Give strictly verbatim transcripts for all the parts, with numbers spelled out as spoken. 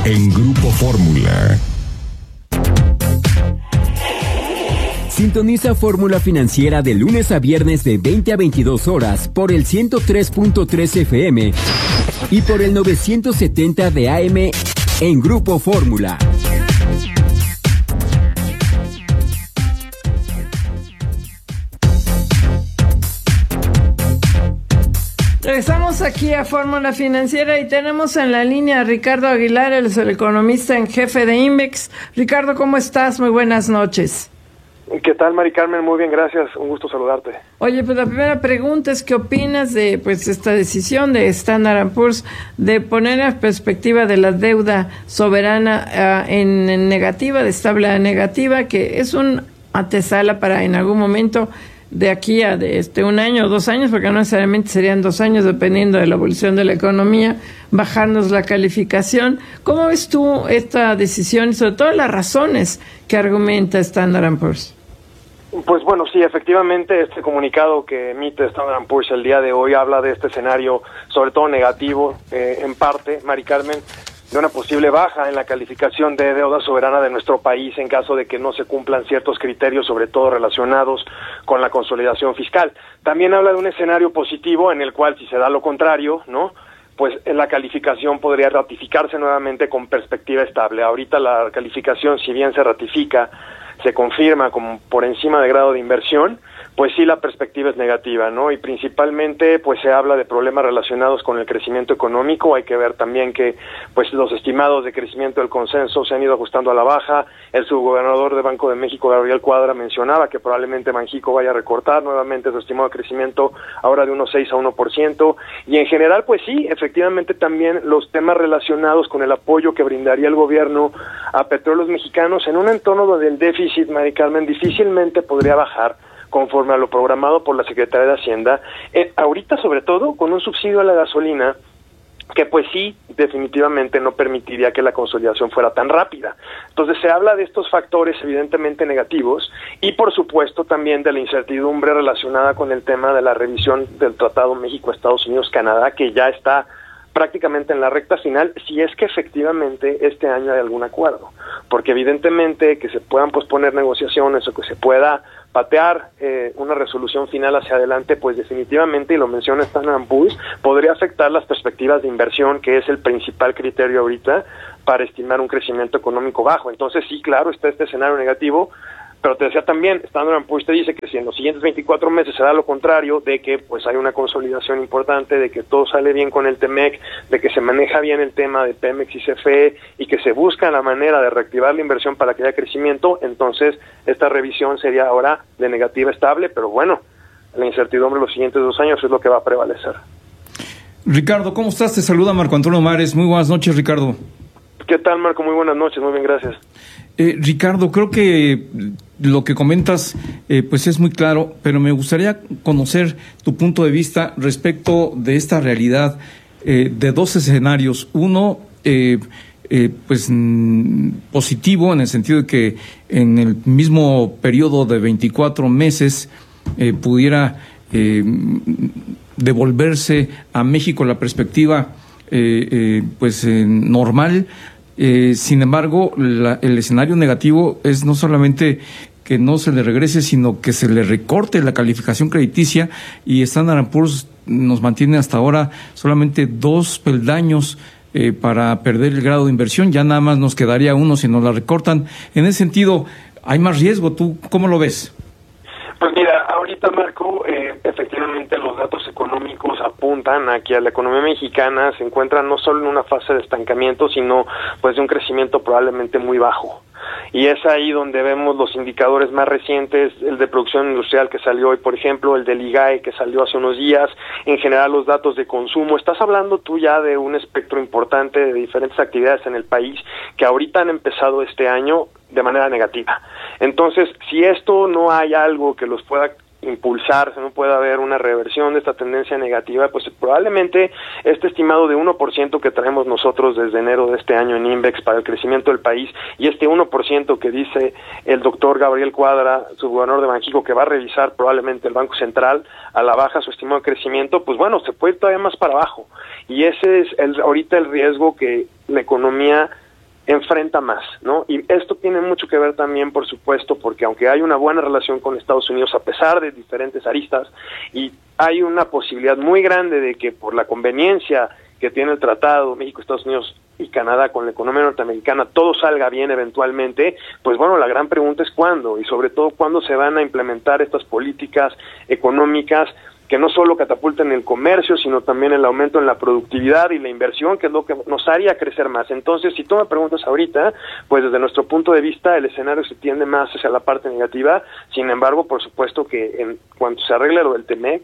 en Grupo Fórmula. Sintoniza Fórmula Financiera de lunes a viernes de veinte a veintidós horas por el ciento tres punto tres F M y por el novecientos setenta de A M en Grupo Fórmula. Regresamos aquí a Fórmula Financiera y tenemos en la línea a Ricardo Aguilar, él es el economista en jefe de Invex. Ricardo, ¿cómo estás? Muy buenas noches. ¿Qué tal, Mari Carmen? Muy bien, gracias. Un gusto saludarte. Oye, pues la primera pregunta es, ¿qué opinas de pues esta decisión de Standard and Poor's de poner en perspectiva de la deuda soberana uh, en, en negativa, de estable a negativa, que es un antesala para en algún momento de aquí a de este un año o dos años, porque no necesariamente serían dos años, dependiendo de la evolución de la economía, bajarnos la calificación? ¿Cómo ves tú esta decisión y sobre todo las razones que argumenta Standard and Poor's? Pues bueno, sí, efectivamente este comunicado que emite Standard and Poor's el día de hoy habla de este escenario, sobre todo negativo, eh, en parte, Mari Carmen, de una posible baja en la calificación de deuda soberana de nuestro país en caso de que no se cumplan ciertos criterios, sobre todo relacionados con la consolidación fiscal. También habla de un escenario positivo en el cual, si se da lo contrario, ¿no?, pues la calificación podría ratificarse nuevamente con perspectiva estable. Ahorita la calificación, si bien se ratifica, se confirma como por encima de grado de inversión, pues sí, la perspectiva es negativa, ¿no? Y principalmente, pues se habla de problemas relacionados con el crecimiento económico. Hay que ver también que, pues los estimados de crecimiento del consenso se han ido ajustando a la baja. El subgobernador de Banco de México, Gabriel Cuadra, mencionaba que probablemente Banxico vaya a recortar nuevamente su estimado de crecimiento ahora de uno punto seis a uno por ciento. Y en general, pues sí, efectivamente también los temas relacionados con el apoyo que brindaría el gobierno a petróleos mexicanos en un entorno donde el déficit, Mari Carmen, difícilmente podría bajar conforme a lo programado por la Secretaría de Hacienda, eh, ahorita sobre todo con un subsidio a la gasolina que pues sí, definitivamente no permitiría que la consolidación fuera tan rápida. Entonces se habla de estos factores evidentemente negativos y por supuesto también de la incertidumbre relacionada con el tema de la revisión del Tratado México-Estados Unidos-Canadá, que ya está prácticamente en la recta final, si es que efectivamente este año hay algún acuerdo, porque evidentemente que se puedan posponer negociaciones o que se pueda patear eh, una resolución final hacia adelante, pues definitivamente, y lo menciona Standard and Poor's, podría afectar las perspectivas de inversión, que es el principal criterio ahorita para estimar un crecimiento económico bajo. Entonces sí, claro, está este escenario negativo, pero te decía también, Standard and Poor's te dice que si en los siguientes veinticuatro meses se da lo contrario, de que pues hay una consolidación importante, de que todo sale bien con el Temec, de que se maneja bien el tema de Pemex y C F E y que se busca la manera de reactivar la inversión para que haya crecimiento, entonces esta revisión sería ahora de negativa estable, pero bueno, la incertidumbre de los siguientes dos años es lo que va a prevalecer. Ricardo, ¿cómo estás? Te saluda Marco Antonio Mares. Muy buenas noches, Ricardo. ¿Qué tal, Marco? Muy buenas noches, muy bien, gracias. Eh, Ricardo, creo que lo que comentas eh, pues es muy claro, pero me gustaría conocer tu punto de vista respecto de esta realidad eh, de dos escenarios. Uno, eh, eh, pues mm, positivo, en el sentido de que en el mismo periodo de veinticuatro meses eh, pudiera eh, devolverse a México la perspectiva eh, eh, pues eh, normal. Eh, sin embargo, la, el escenario negativo es no solamente que no se le regrese, sino que se le recorte la calificación crediticia, y Standard and Poor's nos mantiene hasta ahora solamente dos peldaños eh, para perder el grado de inversión. Ya nada más nos quedaría uno si nos la recortan. En ese sentido, ¿hay más riesgo? ¿Tú cómo lo ves? Pues mira, ahorita, Marco, eh, efectivamente los datos económicos apuntan a que la economía mexicana se encuentra no solo en una fase de estancamiento, sino pues de un crecimiento probablemente muy bajo. Y es ahí donde vemos los indicadores más recientes, el de producción industrial que salió hoy, por ejemplo, el del I G A E que salió hace unos días, en general los datos de consumo. Estás hablando tú ya de un espectro importante de diferentes actividades en el país que ahorita han empezado este año de manera negativa. Entonces, si esto no hay algo que los pueda impulsar, si no puede haber una reversión de esta tendencia negativa, pues probablemente este estimado de uno por ciento que traemos nosotros desde enero de este año en Invex para el crecimiento del país, y este uno por ciento que dice el doctor Gabriel Cuadra, subgobernador de Banxico, que va a revisar probablemente el Banco Central a la baja su estimado de crecimiento, pues bueno, se puede ir todavía más para abajo. Y ese es el ahorita el riesgo que la economía enfrenta más, ¿no? Y esto tiene mucho que ver también, por supuesto, porque aunque hay una buena relación con Estados Unidos, a pesar de diferentes aristas, y hay una posibilidad muy grande de que por la conveniencia que tiene el tratado México, Estados Unidos y Canadá con la economía norteamericana, todo salga bien eventualmente, pues bueno, la gran pregunta es cuándo, y sobre todo cuándo se van a implementar estas políticas económicas que no solo catapulten el comercio, sino también el aumento en la productividad y la inversión, que es lo que nos haría crecer más. Entonces, si tú me preguntas ahorita, pues desde nuestro punto de vista el escenario se tiende más hacia la parte negativa. Sin embargo, por supuesto que en cuanto se arregle lo del T-MEC,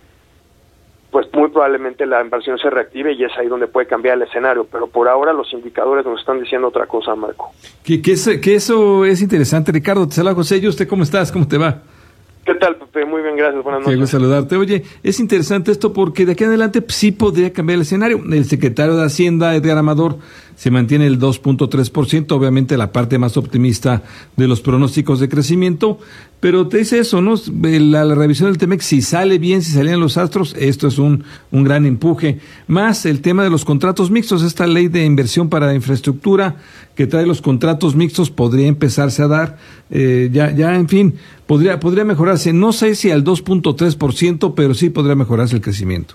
pues muy probablemente la inversión se reactive y es ahí donde puede cambiar el escenario, pero por ahora los indicadores nos están diciendo otra cosa, Marco. Que, que, eso, que eso es interesante. Ricardo, te saluda José. ¿Y usted cómo estás? ¿Cómo te va? ¿Qué tal, Pepe? Muy bien, gracias. Buenas noches. Quiero saludarte. Oye, es interesante esto porque de aquí en adelante pues, sí podría cambiar el escenario. El secretario de Hacienda, Edgar Amador, se mantiene el dos punto tres por ciento, obviamente la parte más optimista de los pronósticos de crecimiento, pero te dice eso, ¿no? La, la revisión del T-MEC, si sale bien, si salían los astros, esto es un, un gran empuje. Más el tema de los contratos mixtos, esta ley de inversión para la infraestructura que trae los contratos mixtos podría empezarse a dar, eh, ya, ya, en fin, podría, podría mejorarse, no sé si al dos punto tres por ciento, pero sí podría mejorarse el crecimiento.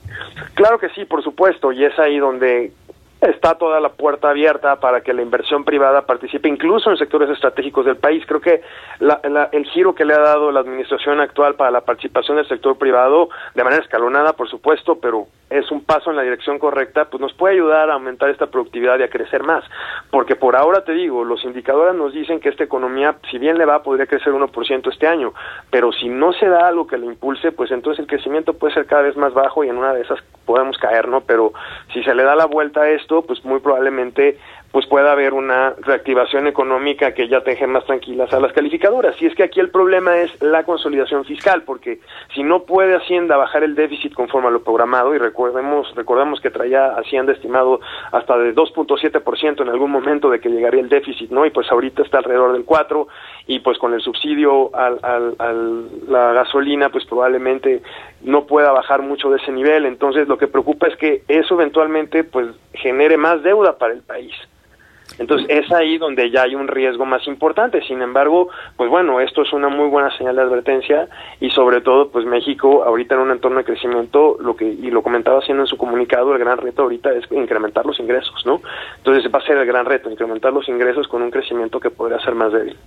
Claro que sí, por supuesto, y es ahí donde está toda la puerta abierta para que la inversión privada participe incluso en sectores estratégicos del país. Creo que la, la, el giro que le ha dado la administración actual para la participación del sector privado, de manera escalonada, por supuesto, pero es un paso en la dirección correcta, pues nos puede ayudar a aumentar esta productividad y a crecer más, porque por ahora te digo, los indicadores nos dicen que esta economía, si bien le va, podría crecer uno por ciento este año, pero si no se da algo que le impulse, pues entonces el crecimiento puede ser cada vez más bajo y en una de esas podemos caer, ¿no? Pero si se le da la vuelta a esto, pues muy probablemente pues pueda haber una reactivación económica que ya te deje más tranquilas a las calificadoras. Y es que aquí el problema es la consolidación fiscal, porque si no puede Hacienda bajar el déficit conforme a lo programado, y recordemos recordemos que traía Hacienda estimado hasta de dos punto siete por ciento en algún momento de que llegaría el déficit, ¿no? Y pues ahorita está alrededor del cuatro, y pues con el subsidio al, al, al la gasolina, pues probablemente no pueda bajar mucho de ese nivel. Entonces lo que preocupa es que eso eventualmente pues genere más deuda para el país. Entonces es ahí donde ya hay un riesgo más importante. Sin embargo, pues bueno, esto es una muy buena señal de advertencia, y sobre todo pues México ahorita en un entorno de crecimiento, lo que y lo comentaba haciendo en su comunicado, el gran reto ahorita es incrementar los ingresos, ¿no? Entonces va a ser el gran reto, incrementar los ingresos con un crecimiento que podría ser más débil.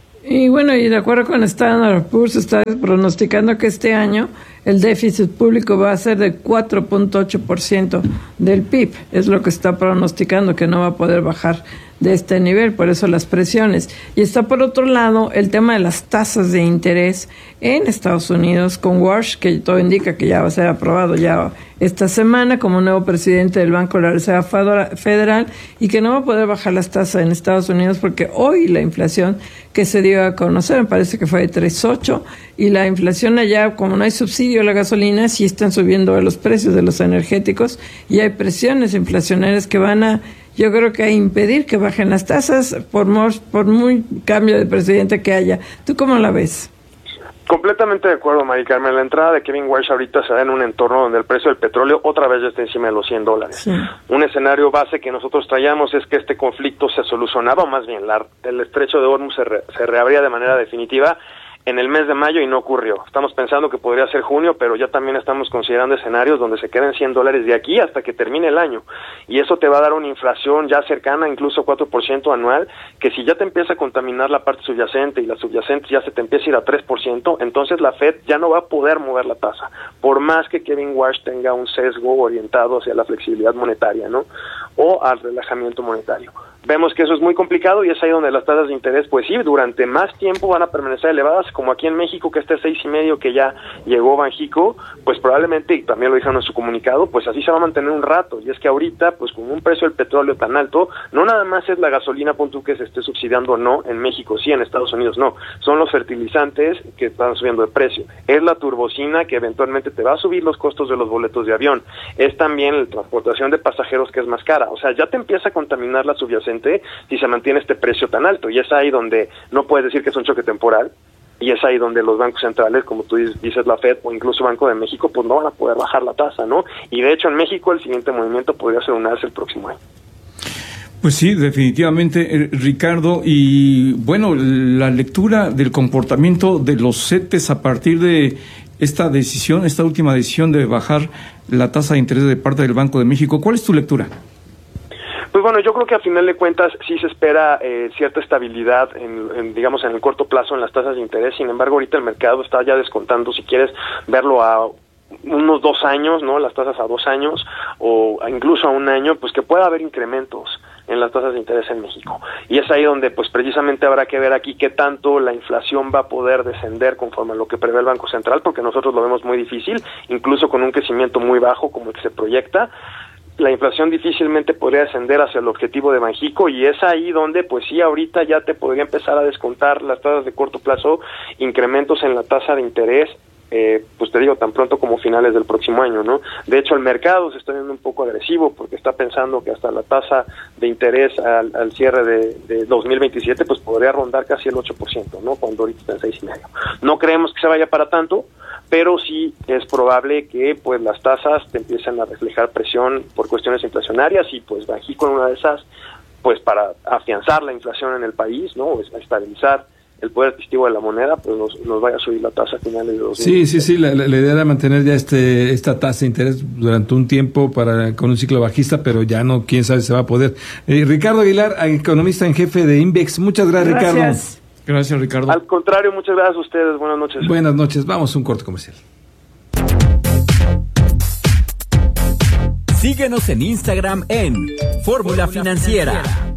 Y bueno, y de acuerdo con Standard and Poor's, está pronosticando que este año el déficit público va a ser de cuatro punto ocho por ciento del P I B. Es lo que está pronosticando, que no va a poder bajar de este nivel, por eso las presiones. Y está por otro lado el tema de las tasas de interés en Estados Unidos con Walsh, que todo indica que ya va a ser aprobado ya esta semana como nuevo presidente del Banco de la Reserva Federal, y que no va a poder bajar las tasas en Estados Unidos porque hoy la inflación que se dio a conocer, me parece que fue de tres punto ocho, y la inflación allá, como no hay subsidio a la gasolina, sí están subiendo los precios de los energéticos y hay presiones inflacionarias que van a, yo creo que a impedir que bajen las tasas por, por muy cambio de presidente que haya. ¿Tú cómo la ves? Completamente de acuerdo, Mari Carmen. La entrada de Kevin Walsh ahorita se da en un entorno donde el precio del petróleo otra vez ya está encima de los cien dólares. Sí. Un escenario base que nosotros traíamos es que este conflicto se solucionaba, o más bien la, el estrecho de Hormuz se, re, se reabría de manera definitiva en el mes de mayo, y no ocurrió. Estamos pensando que podría ser junio, pero ya también estamos considerando escenarios donde se queden cien dólares de aquí hasta que termine el año. Y eso te va a dar una inflación ya cercana, incluso cuatro por ciento anual, que si ya te empieza a contaminar la parte subyacente y la subyacente ya se te empieza a ir a tres por ciento, entonces la Fed ya no va a poder mover la tasa, por más que Kevin Walsh tenga un sesgo orientado hacia la flexibilidad monetaria, ¿no? O al relajamiento monetario. Vemos que eso es muy complicado, y es ahí donde las tasas de interés, pues sí, durante más tiempo van a permanecer elevadas, como aquí en México, que este seis y medio que ya llegó Banxico, pues probablemente, y también lo dijeron en su comunicado, pues así se va a mantener un rato. Y es que ahorita, pues con un precio del petróleo tan alto, no nada más es la gasolina, pon tú, que se esté subsidiando, no, en México sí, en Estados Unidos no, son los fertilizantes que están subiendo de precio, es la turbocina que eventualmente te va a subir los costos de los boletos de avión, es también la transportación de pasajeros que es más cara. O sea, ya te empieza a contaminar la subyacente si se mantiene este precio tan alto, y es ahí donde no puedes decir que es un choque temporal, y es ahí donde los bancos centrales, como tú dices, la Fed o incluso Banco de México, pues no van a poder bajar la tasa, ¿no? Y de hecho en México el siguiente movimiento podría ser un alza el próximo año. Pues sí, definitivamente, eh, Ricardo. Y bueno, la lectura del comportamiento de los CETES a partir de esta decisión, esta última decisión de bajar la tasa de interés de parte del Banco de México, ¿cuál es tu lectura? Pues bueno, yo creo que a final de cuentas sí se espera eh, cierta estabilidad, en, en, digamos, en el corto plazo en las tasas de interés. Sin embargo, ahorita el mercado está ya descontando, si quieres verlo a unos dos años, ¿no? Las tasas a dos años o incluso a un año, pues que pueda haber incrementos en las tasas de interés en México. Y es ahí donde pues precisamente habrá que ver aquí qué tanto la inflación va a poder descender conforme a lo que prevé el Banco Central, porque nosotros lo vemos muy difícil, incluso con un crecimiento muy bajo como el que se proyecta. La inflación difícilmente podría descender hacia el objetivo de Banxico, y es ahí donde, pues sí, ahorita ya te podría empezar a descontar las tasas de corto plazo, incrementos en la tasa de interés, eh, pues te digo, tan pronto como finales del próximo año, ¿no? De hecho, el mercado se está viendo un poco agresivo, porque está pensando que hasta la tasa de interés al, al cierre de, de dos mil veintisiete, pues podría rondar casi el ocho por ciento, ¿no? Cuando ahorita está en seis y medio. No creemos que se vaya para tanto, pero sí es probable que pues las tasas te empiecen a reflejar presión por cuestiones inflacionarias, y pues Banxico en una de esas, pues para afianzar la inflación en el país, ¿no? Estabilizar el poder adquisitivo de la moneda, pues nos, nos vaya a subir la tasa a finales de dos mil veinte. Sí, sí, sí, la, la idea era mantener ya este esta tasa de interés durante un tiempo para con un ciclo bajista, pero ya no, quién sabe si se va a poder. Eh, Ricardo Aguilar, economista en jefe de Invex, muchas gracias, Gracias. Ricardo. Gracias, Ricardo. Al contrario, muchas gracias a ustedes. Buenas noches. Buenas noches. Vamos a un corte comercial. Síguenos en Instagram en Fórmula Financiera.